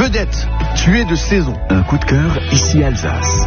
Vedette, tu es de saison. Un coup de cœur, ici Alsace.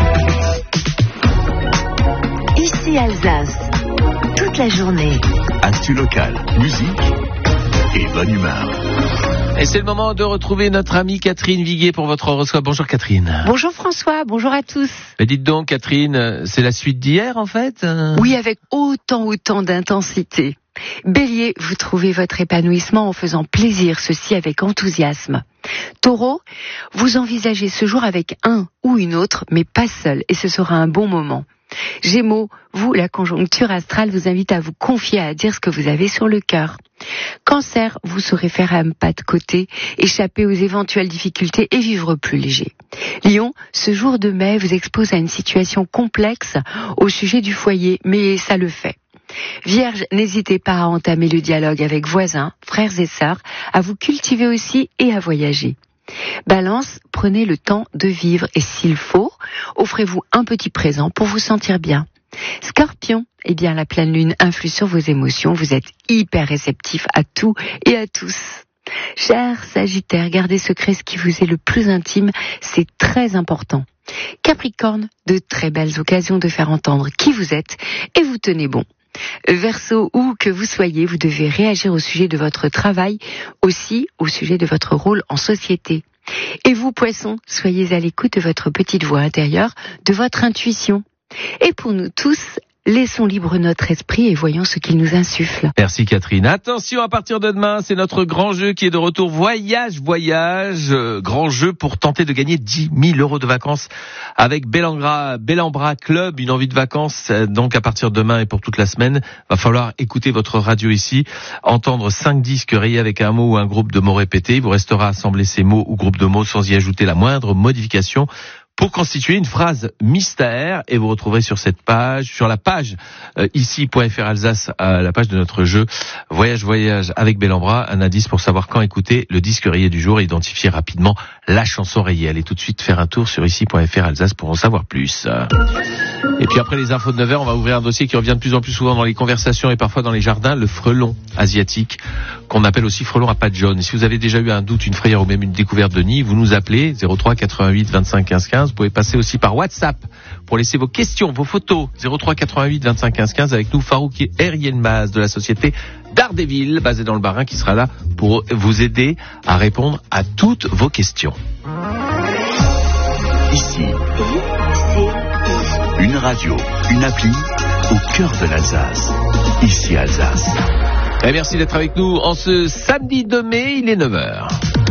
Ici Alsace, toute la journée. Actu locale, musique et bonne humeur. Et c'est le moment de retrouver notre amie Catherine Viguier pour votre horoscope. Bonjour Catherine. Bonjour François, bonjour à tous. Mais dites donc Catherine, c'est la suite d'hier en fait ? Oui, avec autant d'intensité. Bélier, vous trouvez votre épanouissement en faisant plaisir, ceci avec enthousiasme. Taureau, vous envisagez ce jour avec un ou une autre, mais pas seul, et ce sera un bon moment. Gémeaux, vous, la conjoncture astrale vous invite à vous confier, à dire ce que vous avez sur le cœur. Cancer, vous saurez faire un pas de côté, échapper aux éventuelles difficultés et vivre plus léger. Lion, ce jour de mai vous expose à une situation complexe au sujet du foyer, mais ça le fait. Vierge, n'hésitez pas à entamer le dialogue avec voisins, frères et sœurs, à vous cultiver aussi et à voyager. Balance, prenez le temps de vivre et s'il faut, offrez-vous un petit présent pour vous sentir bien. Scorpion, eh bien la pleine lune influe sur vos émotions, vous êtes hyper réceptif à tout et à tous. Cher Sagittaire, gardez secret ce qui vous est le plus intime, c'est très important. Capricorne, de très belles occasions de faire entendre qui vous êtes et vous tenez bon. Verseau, où que vous soyez, vous devez réagir au sujet de votre travail, aussi au sujet de votre rôle en société. Et vous, Poissons, soyez à l'écoute de votre petite voix intérieure, de votre intuition. Et pour nous tous, laissons libre notre esprit et voyons ce qu'il nous insuffle. Merci Catherine. Attention, à partir de demain, c'est notre grand jeu qui est de retour. Voyage, grand jeu pour tenter de gagner 10 000 € de vacances avec Bellambra Club, une envie de vacances. Donc à partir de demain et pour toute la semaine, va falloir écouter votre radio ici, entendre 5 disques rayés avec un mot ou un groupe de mots répétés. Il vous restera à assembler ces mots ou groupes de mots sans y ajouter la moindre modification pour constituer une phrase mystère, et vous retrouverez sur cette page, sur la page ici.fr Alsace, la page de notre jeu Voyage avec Bellambra, un indice pour savoir quand écouter le disque rayé du jour et identifier rapidement la chanson rayée. Allez tout de suite faire un tour sur ici.fr Alsace pour en savoir plus. Et puis après les infos de 9h, on va ouvrir un dossier qui revient de plus en plus souvent dans les conversations et parfois dans les jardins, le frelon asiatique, qu'on appelle aussi frelon à pattes jaunes. Si vous avez déjà eu un doute, une frayeur ou même une découverte de nid, vous nous appelez 03 88 25 15 15. Vous pouvez passer aussi par WhatsApp pour laisser vos questions, vos photos. 03 88 25 15 15 avec nous Farouk Erielmaz de la société Daredevil, basée dans le Bas-Rhin, qui sera là pour vous aider à répondre à toutes vos questions. Ici, une radio, une appli au cœur de l'Alsace. Ici Alsace. Et merci d'être avec nous en ce samedi 2 mai, il est 9h.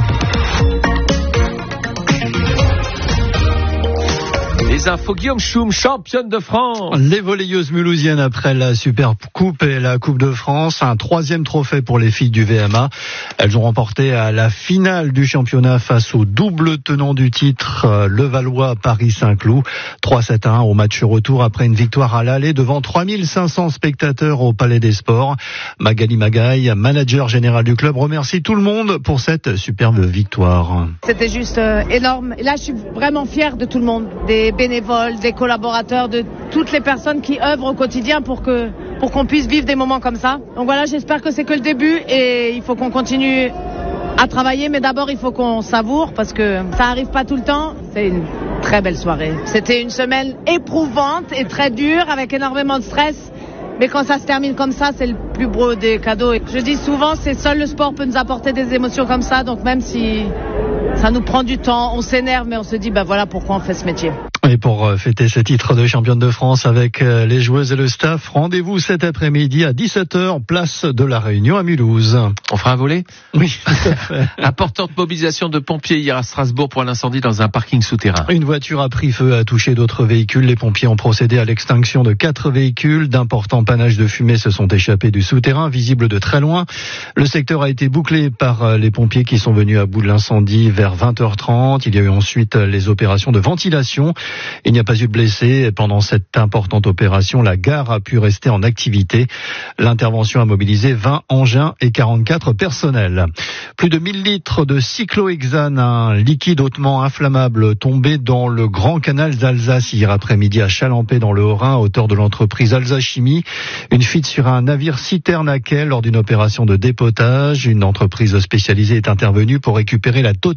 Les infos, Guillaume Choum, championne de France. Les volleyeuses mulhousiennes après la Super Coupe et la Coupe de France, un 3e trophée pour les filles du VMA. Elles ont remporté à la finale du championnat face au double tenant du titre, Levallois Paris-Saint-Cloud, 3-7-1 au match retour après une victoire à l'aller devant 3500 spectateurs au Palais des Sports. Magali Magaï, manager général du club, remercie tout le monde pour cette superbe victoire. C'était juste énorme. Et là, je suis vraiment fière de tout le monde, des bénévoles, des collaborateurs, de toutes les personnes qui œuvrent au quotidien pour qu'on puisse vivre des moments comme ça. Donc voilà, j'espère que c'est que le début et il faut qu'on continue à travailler, mais d'abord il faut qu'on savoure parce que ça arrive pas tout le temps. C'est une très belle soirée. C'était une semaine éprouvante et très dure avec énormément de stress. Mais quand ça se termine comme ça, c'est le plus beau des cadeaux. Et je dis souvent, c'est seul le sport peut nous apporter des émotions comme ça. Donc même si ça nous prend du temps, on s'énerve, mais on se dit, voilà pourquoi on fait ce métier. Et pour fêter ce titre de championne de France avec les joueuses et le staff, rendez-vous cet après-midi à 17h, place de la Réunion à Mulhouse. On fera un volley ? Oui, tout à fait. Importante mobilisation de pompiers hier à Strasbourg pour l'incendie dans un parking souterrain. Une voiture a pris feu, a touché d'autres véhicules. Les pompiers ont procédé à l'extinction de 4 véhicules. D'importants panaches de fumée se sont échappés du souterrain, visibles de très loin. Le secteur a été bouclé par les pompiers qui sont venus à bout de l'incendie vers 20h30. Il y a eu ensuite les opérations de ventilation. Il n'y a pas eu de blessés. Pendant cette importante opération, la gare a pu rester en activité. L'intervention a mobilisé 20 engins et 44 personnels. Plus de 1000 litres de cyclohexane, un liquide hautement inflammable, tombé dans le Grand Canal d'Alsace hier après-midi à Chalampé dans le Haut-Rhin, à hauteur de l'entreprise Alsace Chimie. Une fuite sur un navire citerne à quai lors d'une opération de dépotage. Une entreprise spécialisée est intervenue pour récupérer la totalité